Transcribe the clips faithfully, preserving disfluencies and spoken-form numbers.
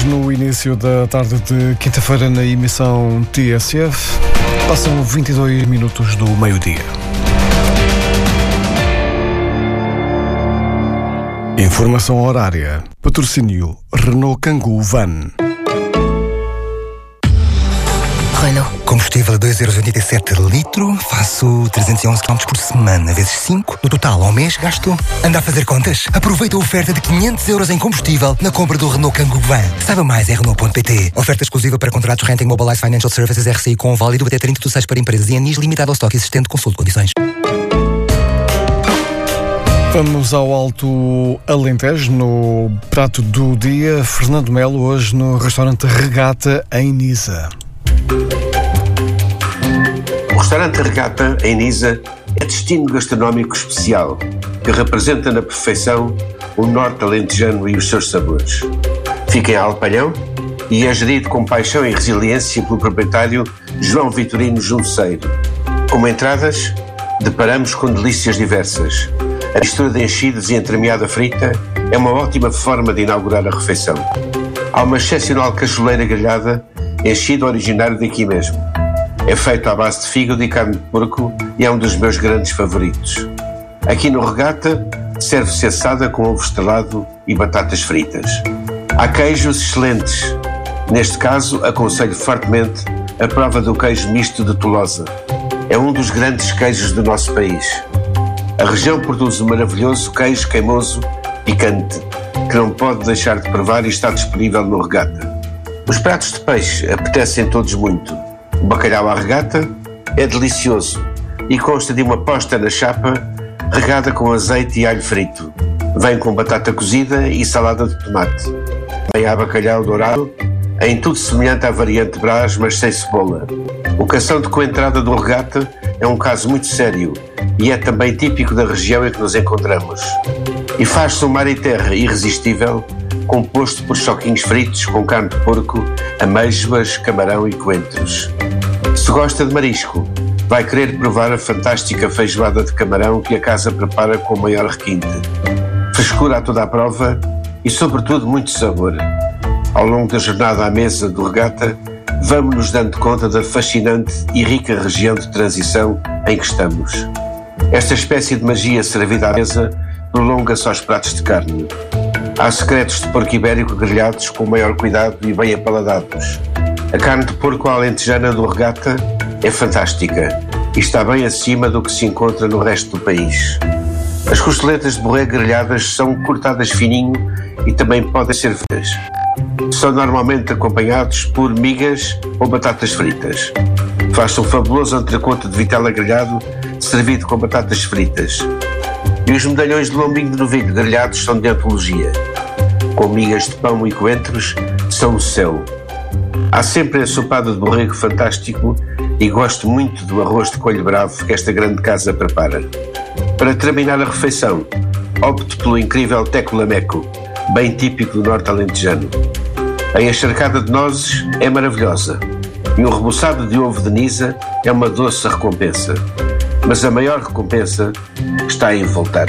no início da tarde de quinta-feira na emissão T S F. Passam vinte e dois minutos do meio-dia. Informação horária. Patrocínio Renault Kangoo Van. Renault. Combustível a dois euros e oitenta e sete litro, faço trezentos e onze quilómetros por semana, vezes cinco. No total, ao mês, gasto. Anda a fazer contas? Aproveita a oferta de quinhentos euros em combustível na compra do Renault Kangoo Van. Saiba mais em Renault ponto pt. Oferta exclusiva para contratos Renting Mobilize Financial Services R C I com válido até trinta de seis para empresas e anis limitado ao estoque existente. Consulte condições. Vamos ao Alto Alentejo, no prato do dia. Fernando Melo, hoje no restaurante Regata, em Nisa. O restaurante Regata, em Nisa, é destino gastronómico especial que representa na perfeição o norte alentejano e os seus sabores. Fica em Alpalhão e é gerido com paixão e resiliência pelo proprietário João Vitorino Junceiro. Como entradas, deparamos com delícias diversas. A mistura de enchidos e entremeada frita é uma ótima forma de inaugurar a refeição. Há uma excepcional cacholeira grelhada, enchido originário daqui mesmo. É feito à base de fígado e carne de porco e é um dos meus grandes favoritos. Aqui no Regata, serve-se assada com ovo estrelado e batatas fritas. Há queijos excelentes. Neste caso, aconselho fortemente a prova do queijo misto de Tolosa. É um dos grandes queijos do nosso país. A região produz um maravilhoso queijo queimoso picante, que não pode deixar de provar e está disponível no Regata. Os pratos de peixe apetecem todos muito. O bacalhau à regata é delicioso e consta de uma posta na chapa regada com azeite e alho frito. Vem com batata cozida e salada de tomate. Também há bacalhau dourado, em tudo semelhante à variante Brás, mas sem cebola. O cação de coentrada do Regata é um caso muito sério e é também típico da região em que nos encontramos. E faz-se um mar e terra irresistível, composto por choquinhos fritos com carne de porco, amêijoas, camarão e coentros. Se gosta de marisco, vai querer provar a fantástica feijoada de camarão que a casa prepara com o maior requinte. Frescura a toda a prova e, sobretudo, muito sabor. Ao longo da jornada à mesa do Regata, vamos nos dando conta da fascinante e rica região de transição em que estamos. Esta espécie de magia servida à mesa prolonga-se aos pratos de carne. Há secretos de porco ibérico grelhados com o maior cuidado e bem apaladados. A carne de porco alentejana do Regata é fantástica e está bem acima do que se encontra no resto do país. As costeletas de borrego grelhadas são cortadas fininho e também podem ser fritas. São normalmente acompanhados por migas ou batatas fritas. Faz-se um fabuloso entrecote de vitela grelhado servido com batatas fritas. E os medalhões de lombinho de novilho grelhados são de antologia. Com migas de pão e coentros, são o céu. Há sempre ensopada de borrego fantástico e gosto muito do arroz de coelho bravo que esta grande casa prepara. Para terminar a refeição, opto pelo incrível teco lameco, bem típico do norte alentejano. A encharcada de nozes é maravilhosa e o reboçado de ovo de Nisa é uma doce recompensa. Mas a maior recompensa está em voltar.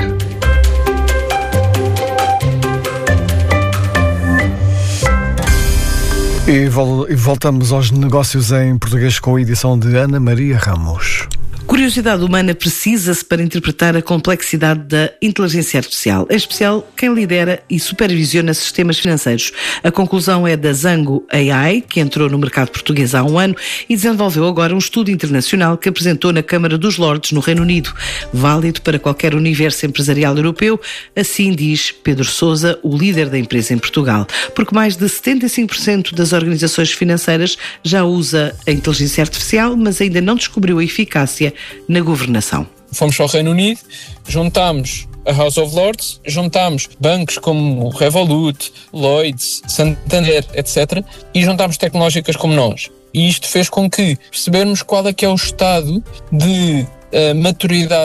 E voltamos aos negócios em português com a edição de Ana Maria Ramos. Curiosidade humana precisa-se para interpretar a complexidade da inteligência artificial, em especial quem lidera e supervisiona sistemas financeiros. A conclusão é da Zango A I, que entrou no mercado português há um ano e desenvolveu agora um estudo internacional que apresentou na Câmara dos Lordes, no Reino Unido, válido para qualquer universo empresarial europeu, assim diz Pedro Sousa, o líder da empresa em Portugal, porque mais de setenta e cinco por cento das organizações financeiras já usa a inteligência artificial, mas ainda não descobriu a eficácia na governação. Fomos ao Reino Unido, juntámos a House of Lords, juntámos bancos como Revolut, Lloyds, Santander, etcétera, e juntámos tecnológicas como nós. E isto fez com que percebermos qual é que é o estado de uh, maturidade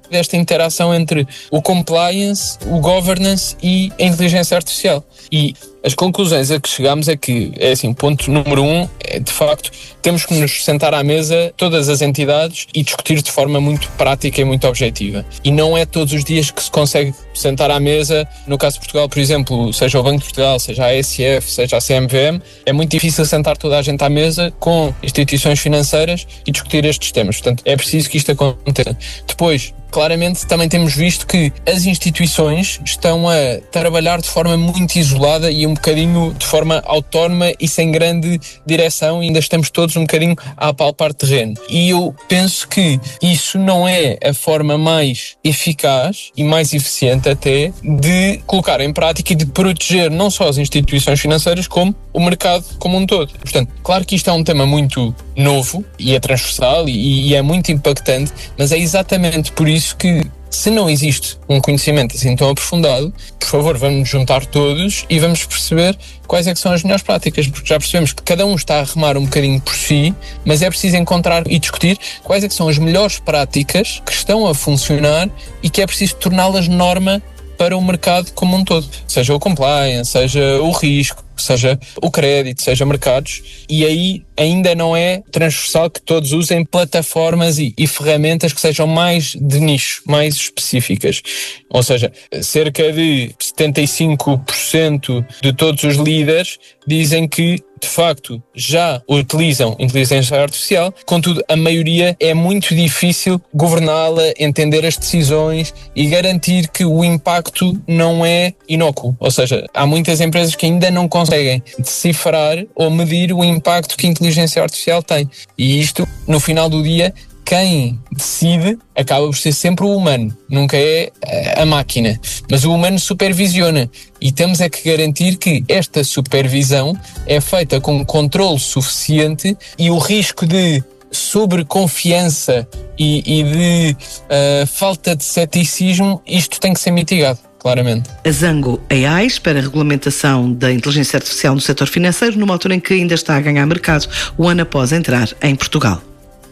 desta interação entre o compliance, o governance e a inteligência artificial. E as conclusões a que chegamos é que, é assim, ponto número um, é, de facto, temos que nos sentar à mesa, todas as entidades, e discutir de forma muito prática e muito objetiva. E não é todos os dias que se consegue sentar à mesa. No caso de Portugal, por exemplo, seja o Banco de Portugal, seja a A S F, seja a C M V M, é muito difícil sentar toda a gente à mesa com instituições financeiras e discutir estes temas. Portanto, é preciso que isto aconteça. Depois, claramente, também temos visto que as instituições estão a trabalhar de forma muito isolada e um bocadinho de forma autónoma e sem grande direção, e ainda estamos todos um bocadinho a apalpar terreno. E eu penso que isso não é a forma mais eficaz e mais eficiente até de colocar em prática e de proteger não só as instituições financeiras como o mercado como um todo. Portanto, claro que isto é um tema muito novo e é transversal e, e é muito impactante, mas é exatamente por isso que, se não existe um conhecimento assim tão aprofundado, por favor, vamos nos juntar todos e vamos perceber quais é que são as melhores práticas, porque já percebemos que cada um está a remar um bocadinho por si, mas é preciso encontrar e discutir quais é que são as melhores práticas que estão a funcionar e que é preciso torná-las norma para o mercado como um todo, seja o compliance, seja o risco, seja o crédito, seja mercados, e aí ainda não é transversal que todos usem plataformas e, e ferramentas que sejam mais de nicho, mais específicas. Ou seja, cerca de setenta e cinco por cento de todos os líderes dizem que, de facto, já utilizam inteligência artificial, contudo, a maioria é muito difícil governá-la, entender as decisões e garantir que o impacto não é inócuo. Ou seja, há muitas empresas que ainda não conseguem decifrar ou medir o impacto que a inteligência artificial tem. E isto, no final do dia, quem decide acaba por ser sempre o humano, nunca é a máquina. Mas o humano supervisiona e temos é que garantir que esta supervisão é feita com controle suficiente e o risco de sobreconfiança e, e de uh, falta de ceticismo, isto tem que ser mitigado, claramente. A Zango A I para a regulamentação da inteligência artificial no setor financeiro, numa altura em que ainda está a ganhar mercado, o ano após entrar em Portugal.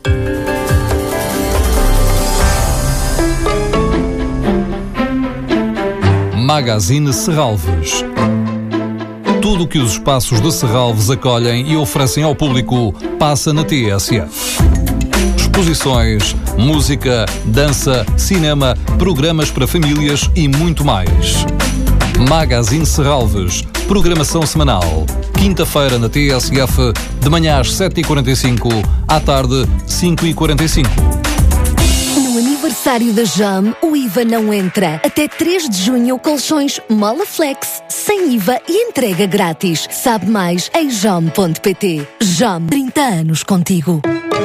Magazine Serralves. Tudo o que os espaços de Serralves acolhem e oferecem ao público passa na T S F. Exposições, música, dança, cinema, programas para famílias e muito mais. Magazine Serralves. Programação semanal. Quinta-feira na T S F, de manhã às sete e quarenta e cinco, à tarde cinco e quarenta e cinco. No aniversário da Jam, o I V A não entra. Até três de junho, colchões Molaflex, sem I V A e entrega grátis. Sabe mais em jam ponto pt. Jam, trinta anos contigo.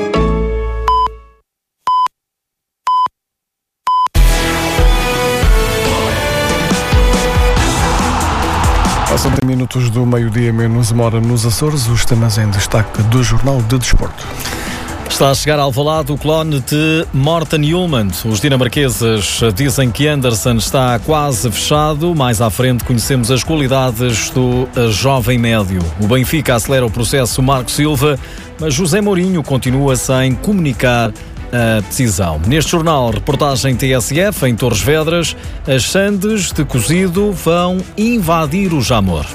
Passam trinta minutos do meio-dia, menos uma hora nos Açores, os temas em destaque do Jornal de Desporto. Está a chegar ao Alvalade o clone de Morten Hjulmand. Os dinamarqueses dizem que Anderson está quase fechado. Mais à frente conhecemos as qualidades do jovem médio. O Benfica acelera o processo Marco Silva, mas José Mourinho continua sem comunicar a decisão. Neste jornal, reportagem T S F em Torres Vedras, as sandes de cozido vão invadir o Jamor.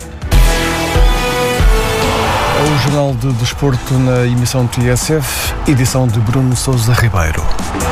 O Jornal de Desporto na emissão T S F, edição de Bruno Sousa Ribeiro.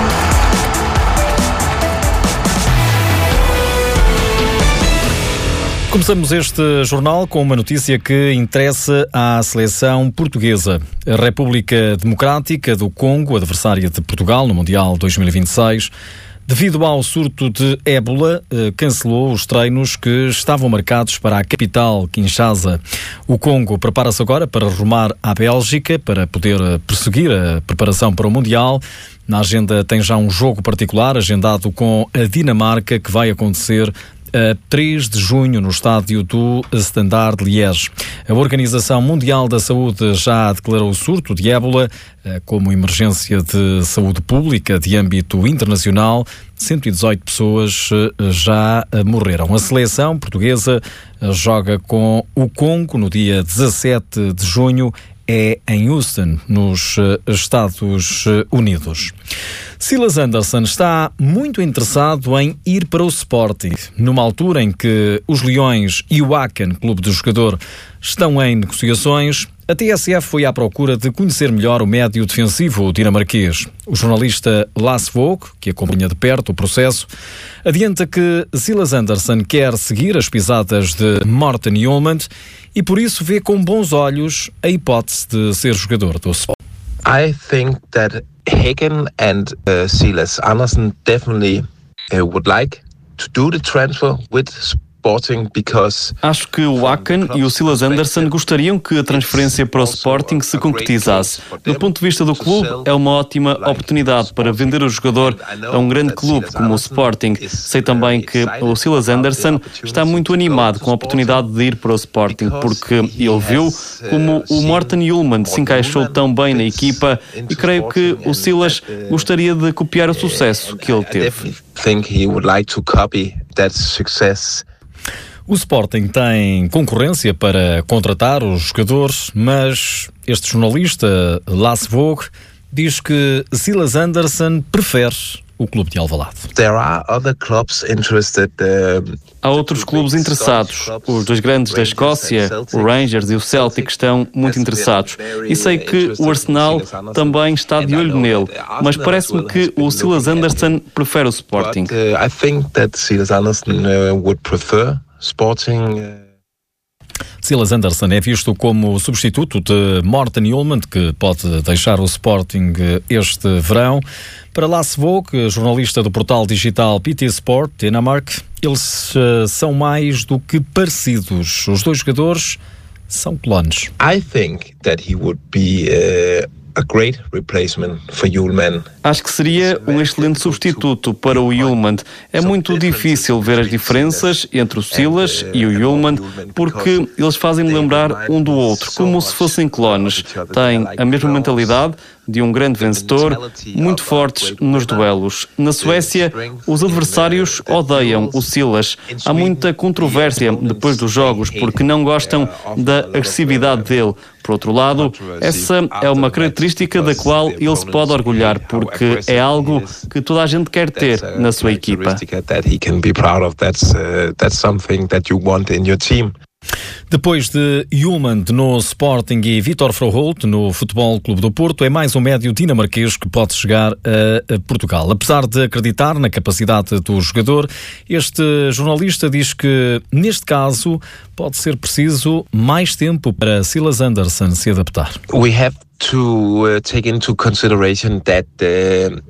Começamos este jornal com uma notícia que interessa à seleção portuguesa. A República Democrática do Congo, adversária de Portugal no Mundial dois mil e vinte e seis, devido ao surto de ébola, cancelou os treinos que estavam marcados para a capital, Kinshasa. O Congo prepara-se agora para rumar à Bélgica para poder prosseguir a preparação para o Mundial. Na agenda tem já um jogo particular agendado com a Dinamarca, que vai acontecer a três de junho no estádio do Standard Liège. A Organização Mundial da Saúde já declarou o surto de ébola como emergência de saúde pública de âmbito internacional. cento e dezoito pessoas já morreram. A seleção portuguesa joga com o Congo no dia dezassete de junho é em Houston, nos Estados Unidos. Silas Anderson está muito interessado em ir para o Sporting, numa altura em que os Leões e o Aken, clube do jogador, estão em negociações. A T S F foi à procura de conhecer melhor o médio defensivo dinamarquês. O jornalista Lasse Vogue, que acompanha de perto o processo, adianta que Silas Anderson quer seguir as pisadas de Morten Hjulmand e por isso vê com bons olhos a hipótese de ser jogador do Sporting. I think that Hagen and uh, Silas Anderson definitely uh, would like to do the transfer with Sporting because acho que o Aken e o Silas Anderson gostariam que a transferência para o Sporting se concretizasse. Do ponto de vista do clube, é uma ótima oportunidade para vender o jogador a um grande clube como o Sporting. Sei também que o Silas Anderson está muito animado com a oportunidade de ir para o Sporting, porque ele viu como o Morten Hjulmand se encaixou tão bem na equipa e creio que o Silas gostaria de copiar o sucesso que ele teve. O Sporting tem concorrência para contratar os jogadores, mas este jornalista, Lasse Vogue, diz que Silas Anderson prefere o clube de Alvalade. Há outros clubes interessados. Os dois grandes da Escócia, o Rangers e o Celtic, estão muito interessados. E sei que o Arsenal também está de olho nele, mas parece-me que o Silas Anderson prefere o Sporting. I think that Silas Anderson would prefer Sporting. Silas Anderson é visto como substituto de Morten Hjulmand, que pode deixar o Sporting este verão. Para Lasse Vogue, jornalista do portal digital P T Sport Dinamarca, eles uh, são mais do que parecidos. Os dois jogadores são clones. I think that he would be uh... a great replacement for Hjulmand. Acho que seria um excelente substituto para o Hjulmand. É muito difícil ver as diferenças entre o Silas e o Hjulmand porque eles fazem-me lembrar um do outro, como se fossem clones. Têm a mesma mentalidade de um grande vencedor, muito fortes nos duelos. Na Suécia, os adversários odeiam o Silas. Há muita controvérsia depois dos jogos porque não gostam da agressividade dele. Por outro lado, essa é uma característica da qual ele se pode orgulhar, porque é algo que toda a gente quer ter na sua equipa. Depois de Hjulmand no Sporting e Vitor Froholt no Futebol Clube do Porto, é mais um médio dinamarquês que pode chegar a Portugal. Apesar de acreditar na capacidade do jogador, este jornalista diz que, neste caso, pode ser preciso mais tempo para Silas Anderson se adaptar. We have to uh, take into consideration that uh...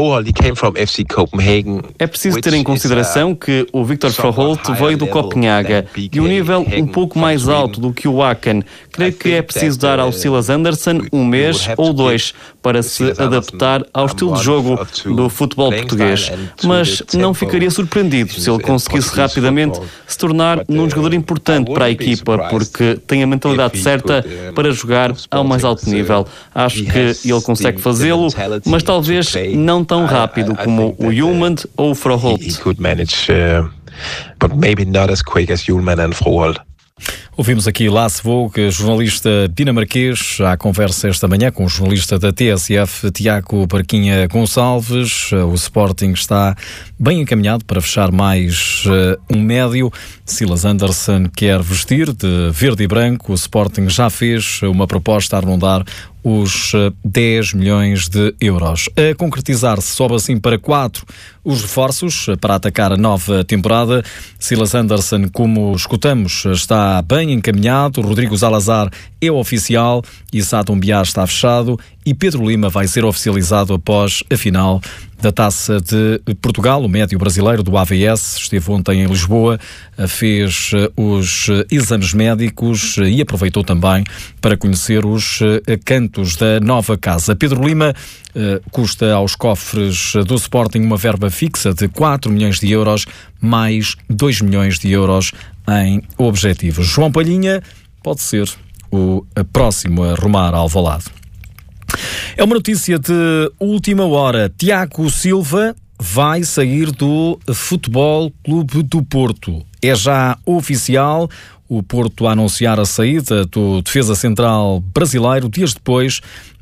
É preciso ter em consideração que o Victor Froholt veio do Copenhaga, de um nível um pouco mais alto do que o Aken. Creio que é preciso dar ao Silas Anderson um mês ou dois para se adaptar ao estilo de jogo do futebol português. Mas não ficaria surpreendido se ele conseguisse rapidamente se tornar um jogador importante para a equipa, porque tem a mentalidade certa para jogar ao mais alto nível. Acho que ele consegue fazê-lo, mas talvez não tão rápido como o Hjulmand ou o Froholt. He could manage, uh, but maybe not as quick as Hjulmand and Froholt. Ouvimos aqui Lasse Vogue, jornalista dinamarquês, à conversa esta manhã com o jornalista da T S F, Tiago Barquinha Gonçalves. O Sporting está bem encaminhado para fechar mais uh, um médio. Silas Anderson quer vestir de verde e branco. O Sporting já fez uma proposta a arredondar os dez milhões de euros. A concretizar-se, sobe assim para quatro os reforços para atacar a nova temporada. Silas Anderson, como escutamos, está bem encaminhado. Rodrigo Zalazar é oficial. Issa Doumbia está fechado. E Pedro Lima vai ser oficializado após a final da Taça de Portugal. O médio brasileiro do A V S esteve ontem em Lisboa, fez os exames médicos e aproveitou também para conhecer os cantos da nova casa. Pedro Lima custa aos cofres do Sporting uma verba fixa de quatro milhões de euros, mais dois milhões de euros em objetivos. João Palhinha pode ser o próximo a rumar ao Alvalade. É uma notícia de última hora. Tiago Silva vai sair do Futebol Clube do Porto. É já oficial. o Porto a anunciar a saída do defesa central brasileiro dias depois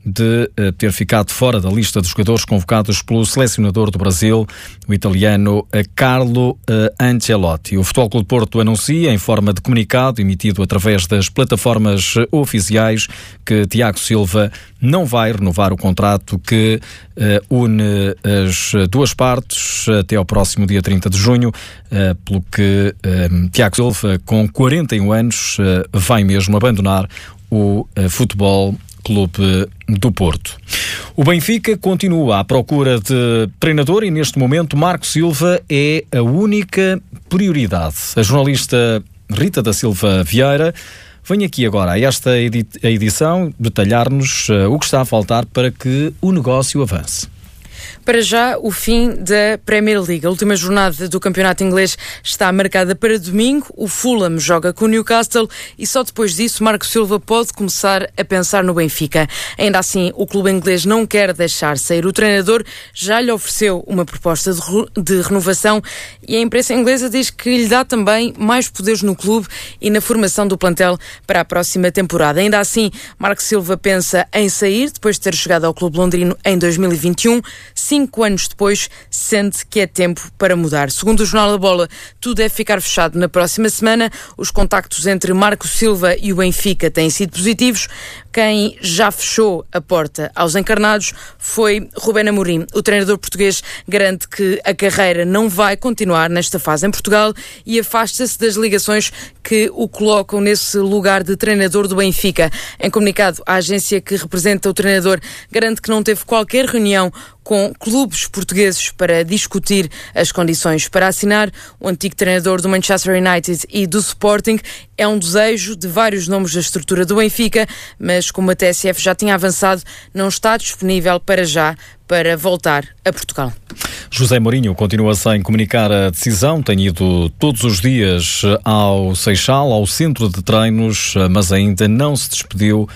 de uh, ter ficado fora da lista de jogadores convocados pelo selecionador do Brasil, o italiano uh, Carlo uh, Ancelotti. O Futebol Clube Porto anuncia, em forma de comunicado emitido através das plataformas uh, oficiais, que Tiago Silva não vai renovar o contrato que uh, une as duas partes até ao próximo dia trinta de junho, uh, pelo que uh, Tiago Silva, com quarenta e um anos, uh, vai mesmo abandonar o uh, futebol Clube do Porto. O Benfica continua à procura de treinador e neste momento Marco Silva é a única prioridade. A jornalista Rita da Silva Vieira vem aqui agora a esta edição detalhar-nos uh, o que está a faltar para que o negócio avance. Para já, o fim da Premier League. A última jornada do campeonato inglês está marcada para domingo. O Fulham joga com o Newcastle e só depois disso Marco Silva pode começar a pensar no Benfica. Ainda assim, o clube inglês não quer deixar sair o treinador, já lhe ofereceu uma proposta de, re- de renovação e a imprensa inglesa diz que lhe dá também mais poderes no clube e na formação do plantel para a próxima temporada. Ainda assim, Marco Silva pensa em sair depois de ter chegado ao clube londrino em dois mil e vinte e um. Cinco anos depois, sente que é tempo para mudar. Segundo o Jornal da Bola, tudo deve ficar fechado na próxima semana. Os contactos entre Marco Silva e o Benfica têm sido positivos. Quem já fechou a porta aos encarnados foi Rubén Amorim. O treinador português garante que a carreira não vai continuar nesta fase em Portugal e afasta-se das ligações que o colocam nesse lugar de treinador do Benfica. Em comunicado, a agência que representa o treinador garante que não teve qualquer reunião com clubes portugueses para discutir as condições para assinar. O antigo treinador do Manchester United e do Sporting é um desejo de vários nomes da estrutura do Benfica, mas como a T S F já tinha avançado, não está disponível para já para voltar a Portugal. José Mourinho continua sem comunicar a decisão, tem ido todos os dias ao Seixal, ao centro de treinos, mas ainda não se despediu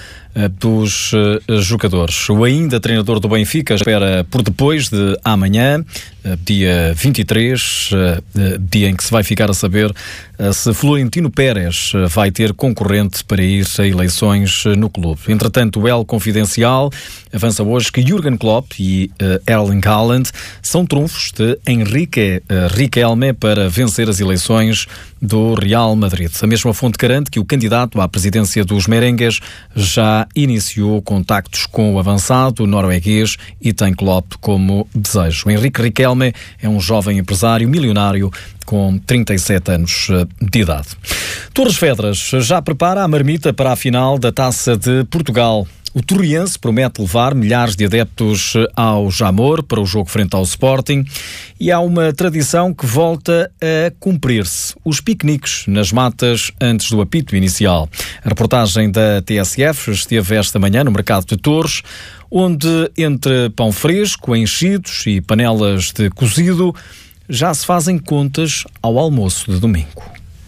dos jogadores. O ainda treinador do Benfica espera por depois de amanhã, dia vinte e três, dia em que se vai ficar a saber se Florentino Pérez vai ter concorrente para ir a eleições no clube. Entretanto, o El Confidencial avança hoje que Jürgen Klopp e Erling Haaland são trunfos de Henrique Riquelme para vencer as eleições do Real Madrid. A mesma fonte garante que o candidato à presidência dos merengues já iniciou contactos com o avançado norueguês e tem Klopp como desejo. Henrique Riquelme é um jovem empresário milionário com trinta e sete anos de idade. Torres Vedras já prepara a marmita para a final da Taça de Portugal. O Torriense promete levar milhares de adeptos ao Jamor para o jogo frente ao Sporting e há uma tradição que volta a cumprir-se: os piqueniques nas matas antes do apito inicial. A reportagem da T S F esteve esta manhã no mercado de Torres, onde entre pão fresco, enchidos e panelas de cozido já se fazem contas ao almoço de domingo.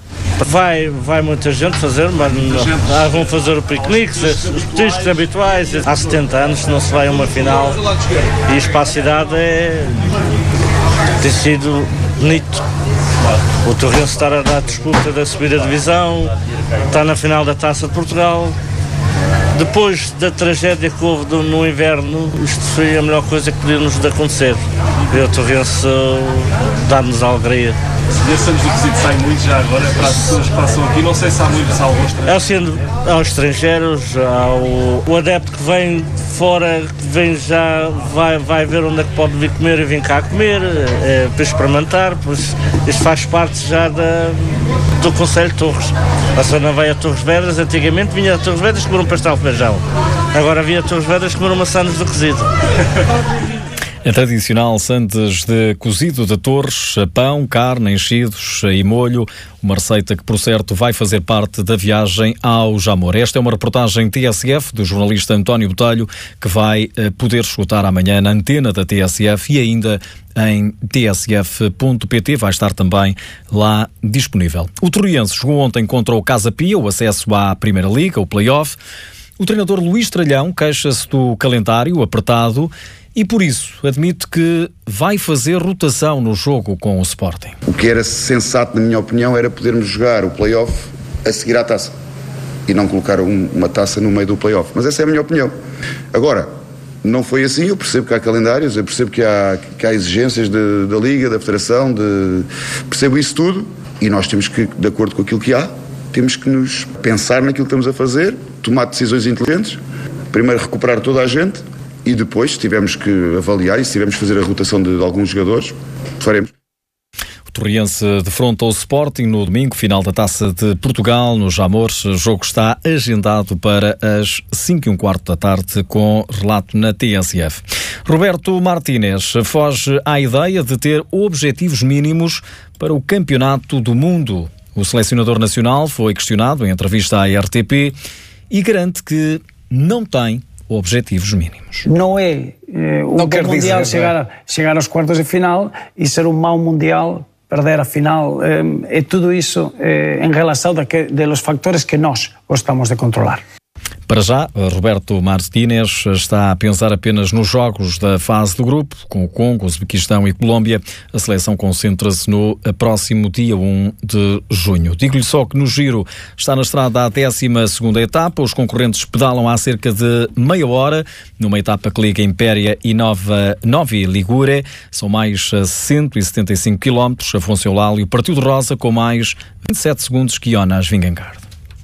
Vai, vai muita gente fazer, mas não, ah, vão fazer o piquenique, os petiscos habituais. Há setenta anos não se vai a uma final e isto para a cidade é, tem sido bonito. O Torrense está a dar disputa da subida divisão, está na final da Taça de Portugal. Depois da tragédia que houve do, no inverno, isto foi a melhor coisa que podia nos acontecer. E o Torrense dá-nos alegria. Esses anos do cozido saem muito já agora para as pessoas que passam aqui, não sei se há muitos alguns estrangeiros. É sendo aos estrangeiros, ao o adepto que vem de fora, que vem já, vai, vai ver onde é que pode vir comer e vir cá comer, é, para experimentar, pois isto faz parte já da, do Conselho de Torres. A senhora vai a Torres Vedras, antigamente vinha a Torres Vedras comer um pastel de feijão, agora vinha a Torres Vedras comer uma sandes de cozido. A tradicional sandes de cozido de Torres, pão, carne, enchidos e molho, uma receita que, por certo, vai fazer parte da viagem ao Jamor. Esta é uma reportagem T S F do jornalista António Botelho, que vai poder escutar amanhã na antena da T S F e ainda em t s f ponto p t, vai estar também lá disponível. O Torriense jogou ontem contra o Casa Pia, o acesso à Primeira Liga, o play-off. O treinador Luís Tralhão queixa-se do calendário apertado e, por isso, admite que vai fazer rotação no jogo com o Sporting. O que era sensato, na minha opinião, era podermos jogar o play-off a seguir à taça e não colocar um, uma taça no meio do play-off. Mas essa é a minha opinião. Agora, não foi assim, eu percebo que há calendários, eu percebo que há, que há exigências de, da Liga, da Federação, de, percebo isso tudo e nós temos que, de acordo com aquilo que há, temos que nos pensar naquilo que estamos a fazer, tomar decisões inteligentes, primeiro recuperar toda a gente e depois, se tivermos que avaliar e se tivermos que fazer a rotação de, de alguns jogadores, faremos. Torriense defronta o Sporting no domingo, final da Taça de Portugal, no Jamores. O jogo está agendado para as cinco e um quarto da tarde, com relato na T S F. Roberto Martínez foge à ideia de ter objetivos mínimos para o Campeonato do Mundo. O selecionador nacional foi questionado em entrevista à R T P e garante que não tem objetivos mínimos. Não é eh, um não bom Mundial dizer, chegar, a, chegar aos quartos de final e ser um mau Mundial, perder a final. É tudo isso em relação de, que, de los factores que nós gostamos de controlar. Para já, Roberto Martínez está a pensar apenas nos jogos da fase do grupo, com o Congo, Uzbequistão e Colômbia. A seleção concentra-se no próximo dia um de junho. Digo-lhe só que no Giro está na estrada a décima segunda etapa. Os concorrentes pedalam há cerca de meia hora, numa etapa que liga Impéria e Nova, Novi Ligure. São mais cento e setenta e cinco quilómetros. Afonso Eulálio partiu de rosa com mais vinte e sete segundos que Jonas Vingegaard.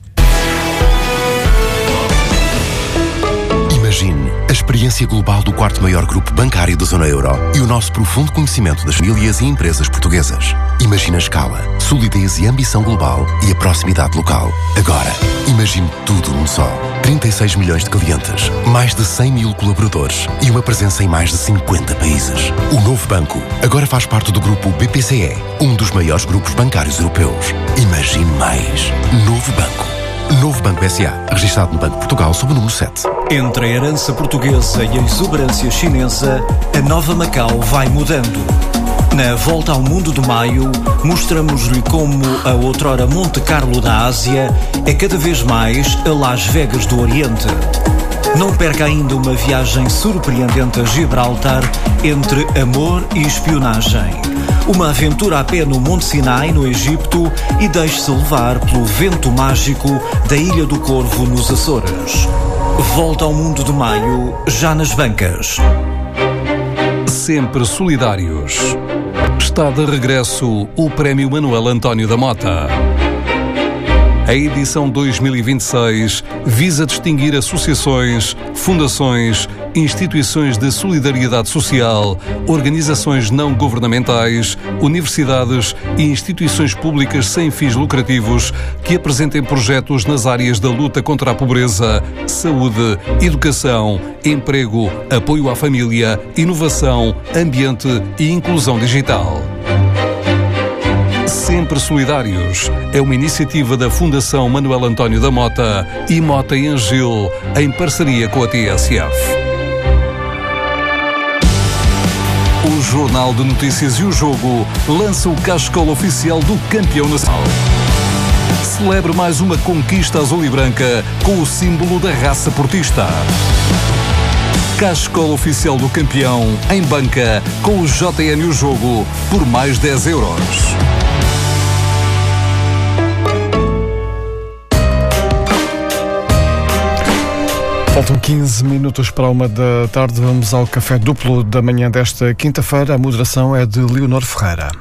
Imagine a experiência global do quarto maior grupo bancário da zona euro e o nosso profundo conhecimento das famílias e empresas portuguesas. Imagine a escala, solidez e ambição global e a proximidade local. Agora, imagine tudo num só. trinta e seis milhões de clientes, mais de cem mil colaboradores e uma presença em mais de cinquenta países. O novo banco agora faz parte do grupo B P C E, um dos maiores grupos bancários europeus. Imagine mais. Novo banco. Novo Banco S A, registado no Banco de Portugal sob o número sete. Entre a herança portuguesa e a exuberância chinesa, a nova Macau vai mudando. Na Volta ao Mundo de Maio, mostramos-lhe como a outrora Monte Carlo da Ásia é cada vez mais a Las Vegas do Oriente. Não perca ainda uma viagem surpreendente a Gibraltar entre amor e espionagem. Uma aventura a pé no Monte Sinai, no Egito, e deixe-se levar pelo vento mágico da Ilha do Corvo, nos Açores. Volta ao Mundo de Maio, já nas bancas. Sempre solidários. Está de regresso o Prémio Manuel António da Mota. A edição dois mil e vinte e seis visa distinguir associações, fundações, instituições de solidariedade social, organizações não governamentais, universidades e instituições públicas sem fins lucrativos que apresentem projetos nas áreas da luta contra a pobreza, saúde, educação, emprego, apoio à família, inovação, ambiente e inclusão digital. Sempre Solidários é uma iniciativa da Fundação Manuel António da Mota e Mota e Angil, em parceria com a T S F. O Jornal de Notícias e o Jogo lança o cascola oficial do campeão nacional. Celebre mais uma conquista azul e branca com o símbolo da raça portista. Cascola oficial do campeão em banca com o J N o Jogo por mais dez euros. Faltam quinze minutos para uma da tarde. Vamos ao café duplo da manhã desta quinta-feira. A moderação é de Leonor Ferreira.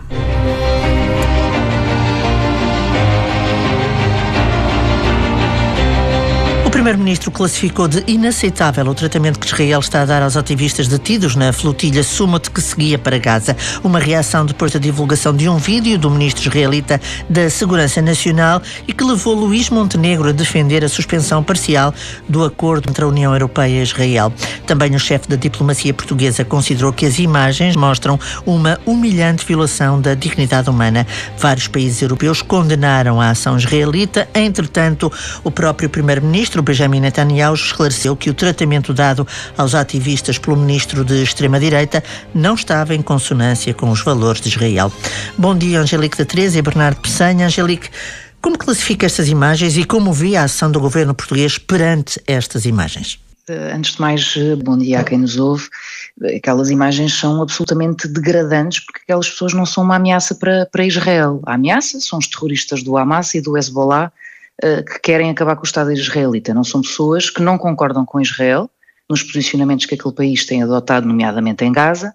O Primeiro-Ministro classificou de inaceitável o tratamento que Israel está a dar aos ativistas detidos na flotilha Sumut que seguia para Gaza. Uma reação depois da divulgação de um vídeo do ministro israelita da Segurança Nacional e que levou Luís Montenegro a defender a suspensão parcial do acordo entre a União Europeia e Israel. Também o chefe da diplomacia portuguesa considerou que as imagens mostram uma humilhante violação da dignidade humana. Vários países europeus condenaram a ação israelita. Entretanto, o próprio Primeiro-Ministro Benjamin Netanyahu esclareceu que o tratamento dado aos ativistas pelo ministro de extrema-direita não estava em consonância com os valores de Israel. Bom dia, Angelique da Teresa e Bernardo Pessanha. Angelique, como classifica estas imagens e como vê a ação do governo português perante estas imagens? Antes de mais, bom dia a quem nos ouve. Aquelas imagens são absolutamente degradantes porque aquelas pessoas não são uma ameaça para, para Israel. A ameaça são os terroristas do Hamas e do Hezbollah uh, que querem acabar com o Estado israelita, não são pessoas que não concordam com Israel nos posicionamentos que aquele país tem adotado, nomeadamente em Gaza,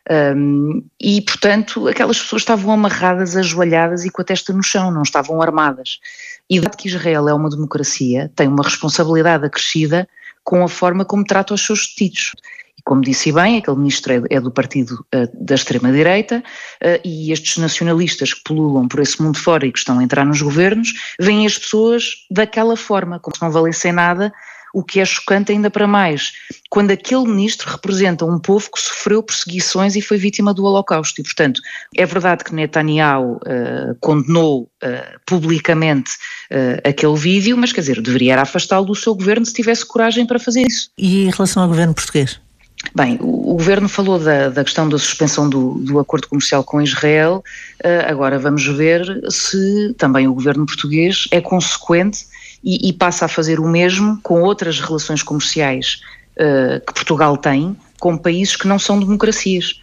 um, e portanto aquelas pessoas estavam amarradas, ajoelhadas e com a testa no chão, não estavam armadas. E dado que Israel é uma democracia, tem uma responsabilidade acrescida com a forma como trata os seus detidos. E como disse bem, aquele ministro é do partido uh, da extrema-direita uh, e estes nacionalistas que pululam por esse mundo fora e que estão a entrar nos governos, veem as pessoas daquela forma, como se não valessem nada, o que é chocante ainda para mais, quando aquele ministro representa um povo que sofreu perseguições e foi vítima do Holocausto. E, portanto, é verdade que Netanyahu uh, condenou uh, publicamente uh, aquele vídeo, mas, quer dizer, deveria afastá-lo do seu governo se tivesse coragem para fazer isso. E em relação ao governo português? Bem, o, o governo falou da, da questão da suspensão do, do acordo comercial com Israel, uh, agora vamos ver se também o governo português é consequente E, e passa a fazer o mesmo com outras relações comerciais uh, que Portugal tem com países que não são democracias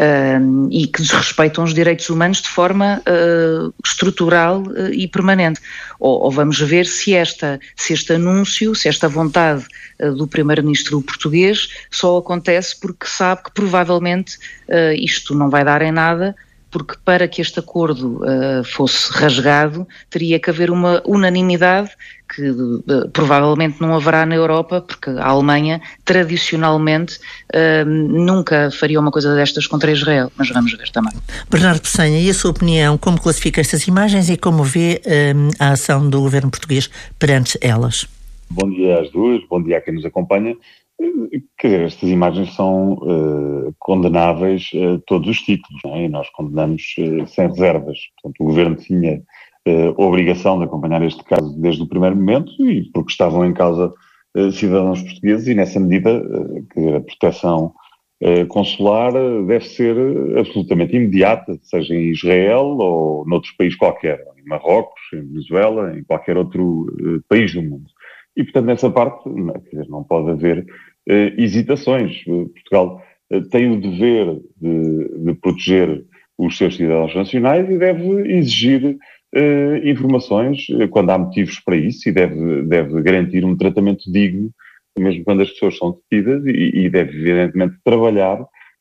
uh, e que desrespeitam os direitos humanos de forma uh, estrutural uh, e permanente. Ou, ou vamos ver se, esta, se este anúncio, se esta vontade uh, do primeiro-ministro português só acontece porque sabe que provavelmente uh, isto não vai dar em nada, porque para que este acordo uh, fosse rasgado teria que haver uma unanimidade que uh, provavelmente não haverá na Europa, porque a Alemanha tradicionalmente uh, nunca faria uma coisa destas contra Israel, mas vamos ver também. Bernardo Pessanha, e a sua opinião, como classifica estas imagens e como vê um, a ação do governo português perante elas? Bom dia às duas, bom dia a quem nos acompanha. Quer dizer, estas imagens são uh, condenáveis a todos os títulos, não é? E nós condenamos uh, sem reservas. Portanto, o Governo tinha uh, a obrigação de acompanhar este caso desde o primeiro momento, e porque estavam em causa uh, cidadãos portugueses, e nessa medida, uh, quer dizer, a proteção uh, consular uh, deve ser absolutamente imediata, seja em Israel ou noutros países qualquer, em Marrocos, em Venezuela, em qualquer outro uh, país do mundo. E, portanto, nessa parte, não, quer dizer, não pode haver uh, hesitações. Portugal uh, tem o dever de, de proteger os seus cidadãos nacionais e deve exigir uh, informações uh, quando há motivos para isso, e deve, deve garantir um tratamento digno, mesmo quando as pessoas são detidas, e, e deve, evidentemente, trabalhar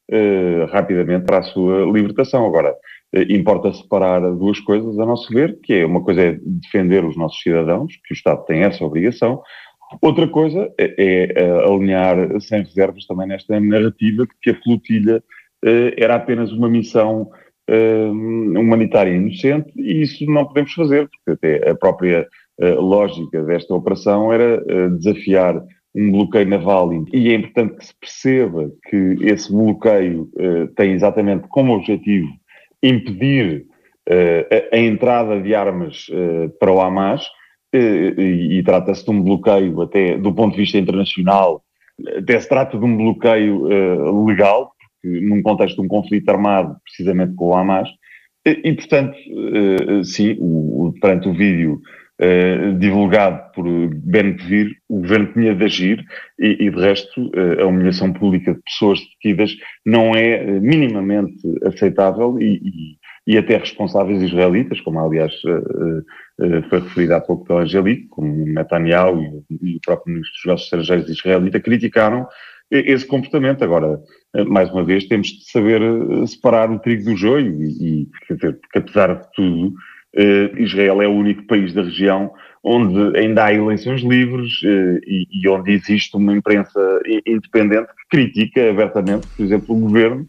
uh, rapidamente para a sua libertação. Agora, importa separar duas coisas, a nosso ver, que é uma coisa é defender os nossos cidadãos, que o Estado tem essa obrigação, outra coisa é, é alinhar sem reservas também nesta narrativa que a flotilha eh, era apenas uma missão eh, humanitária inocente, e isso não podemos fazer, porque até a própria eh, lógica desta operação era eh, desafiar um bloqueio naval, e é importante que se perceba que esse bloqueio eh, tem exatamente como objetivo impedir uh, a, a entrada de armas uh, para o Hamas, uh, e, e trata-se de um bloqueio até do ponto de vista internacional, até se trata de um bloqueio uh, legal, porque num contexto de um conflito armado precisamente com o Hamas, e, e portanto, uh, sim, o, o, perante o vídeo uh, divulgado por Ben-Gvir, o governo tinha de agir, e, e de resto uh, a humilhação pública de pessoas detidas não é uh, minimamente aceitável, e, e, e até responsáveis israelitas, como aliás uh, uh, foi referido há pouco pela Angelique, como Netanyahu e, e o próprio ministro dos Negócios Estrangeiros de israelita, criticaram esse comportamento. Agora, mais uma vez, temos de saber separar o trigo do joio, e, e quer dizer, porque apesar de tudo, uh, Israel é o único país da região onde ainda há eleições livres uh, e, e onde existe uma imprensa independente que critica abertamente, por exemplo, o governo,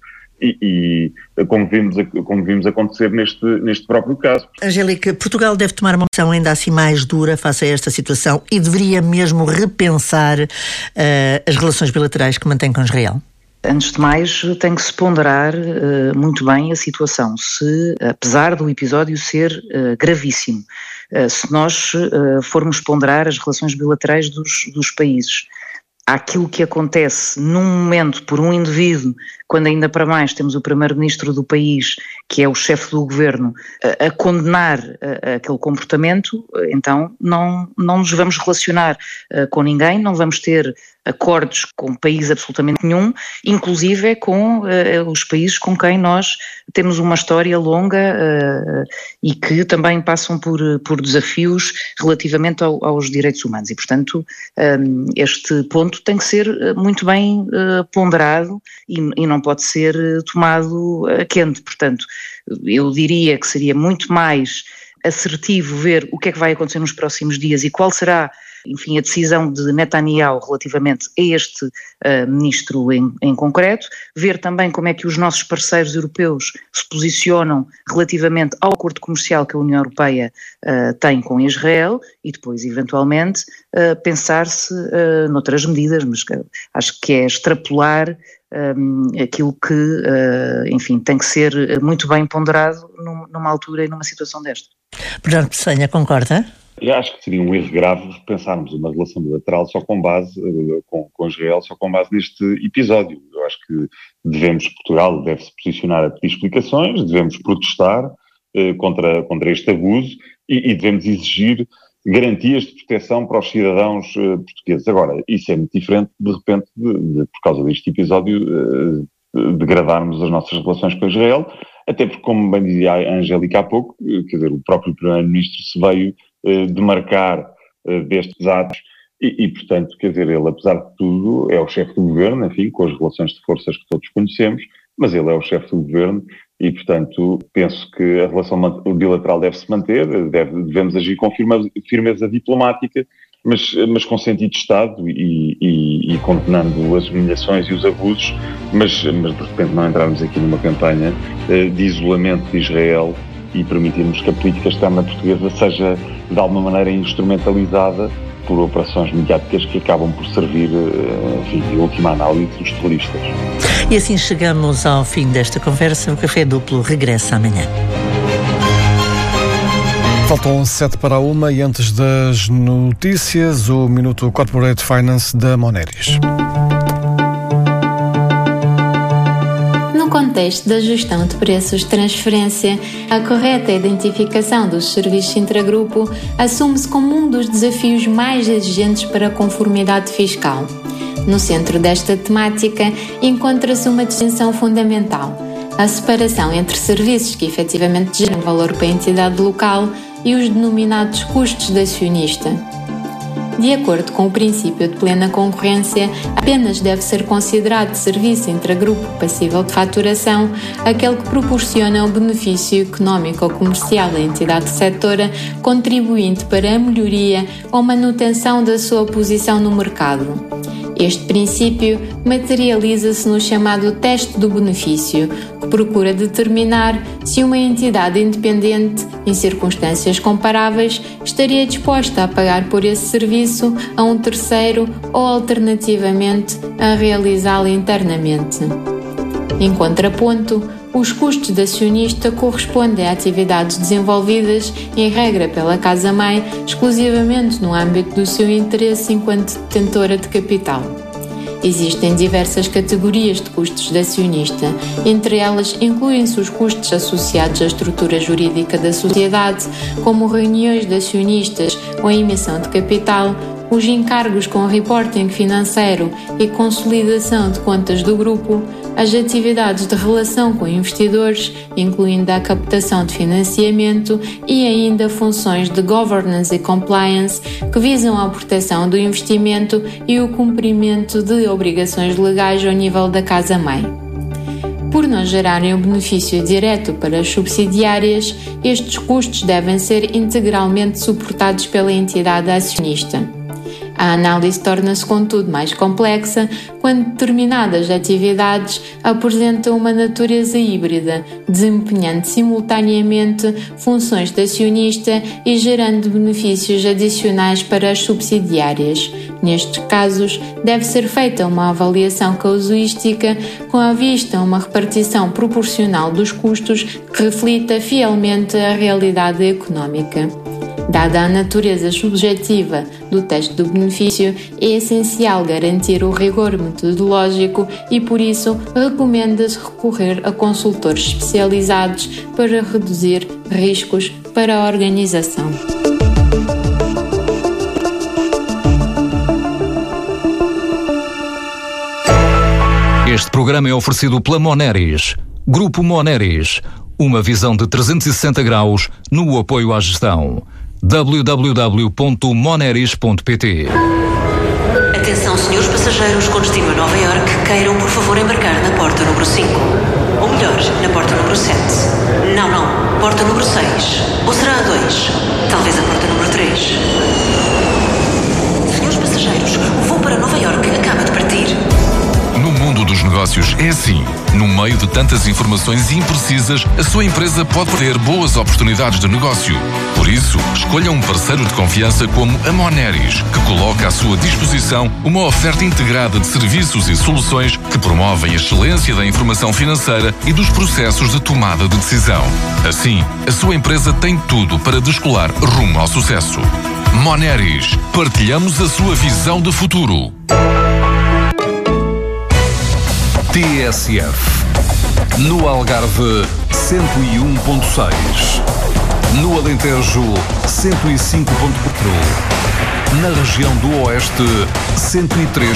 e, e como, vimos, como vimos acontecer neste, neste próprio caso. Angélica, Portugal deve tomar uma ação ainda assim mais dura face a esta situação e deveria mesmo repensar uh, as relações bilaterais que mantém com Israel? Antes de mais, tem que se ponderar uh, muito bem a situação, se, apesar do episódio ser uh, gravíssimo, uh, se nós uh, formos ponderar as relações bilaterais dos, dos países, aquilo que acontece num momento por um indivíduo quando ainda para mais temos o primeiro-ministro do país, que é o chefe do governo, a, a condenar a, a aquele comportamento, então não, não nos vamos relacionar uh, com ninguém, não vamos ter acordos com país absolutamente nenhum, inclusive com uh, os países com quem nós temos uma história longa uh, e que também passam por, por desafios relativamente ao, aos direitos humanos. E, portanto, um, este ponto tem que ser muito bem uh, ponderado e, e não pode ser tomado a quente. Portanto, eu diria que seria muito mais assertivo ver o que é que vai acontecer nos próximos dias e qual será, enfim, a decisão de Netanyahu relativamente a este uh, ministro em, em concreto, ver também como é que os nossos parceiros europeus se posicionam relativamente ao acordo comercial que a União Europeia uh, tem com Israel e depois, eventualmente, uh, pensar-se uh, noutras medidas, mas uh, acho que é extrapolar um, aquilo que, uh, enfim, tem que ser muito bem ponderado num, numa altura e numa situação desta. Bernardo Pessanha, concorda? Eu acho que seria um erro grave pensarmos uma relação bilateral só com base, com, com Israel, só com base neste episódio. Eu acho que devemos, Portugal deve-se posicionar a pedir explicações, devemos protestar eh, contra, contra este abuso e, e devemos exigir garantias de proteção para os cidadãos eh, portugueses. Agora, isso é muito diferente, de repente, de, de, por causa deste episódio, eh, degradarmos as nossas relações com Israel, até porque, como bem dizia a Angélica há pouco, quer dizer, o próprio Primeiro-Ministro se veio demarcar uh, destes atos e, e, portanto, quer dizer, ele, apesar de tudo, é o chefe do governo, enfim, com as relações de forças que todos conhecemos, mas ele é o chefe do governo e, portanto, penso que a relação bilateral deve-se manter, deve, devemos agir com firmeza, firmeza diplomática, mas, mas com sentido de Estado e, e, e condenando as humilhações e os abusos, mas, mas de repente não entrarmos aqui numa campanha uh, de isolamento de Israel e permitirmos que a política externa portuguesa seja, de alguma maneira, instrumentalizada por operações mediáticas que acabam por servir, enfim, de última análise dos terroristas. E assim chegamos ao fim desta conversa. O Café Duplo regressa amanhã. Faltam sete para uma e antes das notícias, o Minuto Corporate Finance da Moneris. No contexto da gestão de preços de transferência, a correta identificação dos serviços intragrupo assume-se como um dos desafios mais exigentes para a conformidade fiscal. No centro desta temática encontra-se uma distinção fundamental: a separação entre serviços que efetivamente geram valor para a entidade local e os denominados custos de acionista. De acordo com o princípio de plena concorrência, apenas deve ser considerado serviço intragrupo passível de faturação aquele que proporciona o benefício económico ou comercial à entidade receptora, contribuindo para a melhoria ou manutenção da sua posição no mercado. Este princípio materializa-se no chamado teste do benefício, que procura determinar se uma entidade independente, em circunstâncias comparáveis, estaria disposta a pagar por esse serviço a um terceiro ou, alternativamente, a realizá-lo internamente. Em contraponto, os custos de acionista correspondem a atividades desenvolvidas, em regra pela casa-mãe, exclusivamente no âmbito do seu interesse enquanto detentora de capital. Existem diversas categorias de custos de acionista, entre elas incluem-se os custos associados à estrutura jurídica da sociedade, como reuniões de acionistas ou a emissão de capital, os encargos com reporting financeiro e consolidação de contas do grupo, as atividades de relação com investidores, incluindo a captação de financiamento e ainda funções de governance e compliance que visam a proteção do investimento e o cumprimento de obrigações legais ao nível da casa-mãe. Por não gerarem o benefício direto para as subsidiárias, estes custos devem ser integralmente suportados pela entidade acionista. A análise torna-se, contudo, mais complexa quando determinadas atividades apresentam uma natureza híbrida, desempenhando simultaneamente funções de acionista e gerando benefícios adicionais para as subsidiárias, Nestes casos, deve ser feita uma avaliação casuística com a vista a uma repartição proporcional dos custos que reflita fielmente a realidade económica. Dada a natureza subjetiva do teste do benefício, é essencial garantir o rigor metodológico e, por isso, recomenda-se recorrer a consultores especializados para reduzir riscos para a organização. Este programa é oferecido pela Moneris. Grupo Moneris. Uma visão de trezentos e sessenta graus no apoio à gestão. w w w ponto moneris ponto p t. Atenção, senhores passageiros com destino a Nova Iorque, queiram por favor embarcar na porta número cinco. Ou melhor, na porta número sete. Não, não, porta número seis. Ou será a dois? Talvez a porta número três. Senhores passageiros, o voo para Nova Iorque acaba de partir. No mundo dos negócios é assim. No meio de tantas informações imprecisas, a sua empresa pode perder boas oportunidades de negócio. Por isso, escolha um parceiro de confiança como a Moneris, que coloca à sua disposição uma oferta integrada de serviços e soluções que promovem a excelência da informação financeira e dos processos de tomada de decisão. Assim, a sua empresa tem tudo para descolar rumo ao sucesso. Moneris, partilhamos a sua visão de futuro. T S F. No Algarve, cento e um ponto seis. No Alentejo, cento e cinco ponto quatro. Na região do Oeste, cento e três